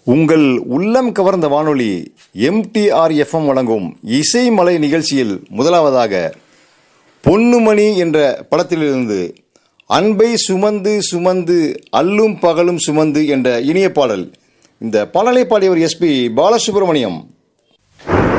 உங்கள் உள்ளம் கவர்ந்த வானொலி MTRFM வழங்கும் இசைமலை நிகழ்ச்சியில் முதலாவதாக பொன்னுமணி என்ற படத்திலிருந்து அன்பை சுமந்து சுமந்து அல்லும் பகலும் சுமந்து என்ற இனிய பாடல். இந்த பாடலை பாடியவர் SP பாலசுப்ரமணியம்.